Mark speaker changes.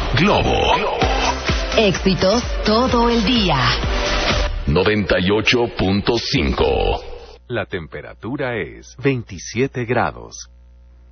Speaker 1: Globo.
Speaker 2: Éxitos todo el día.
Speaker 1: 98.5.
Speaker 3: La temperatura es 27 grados.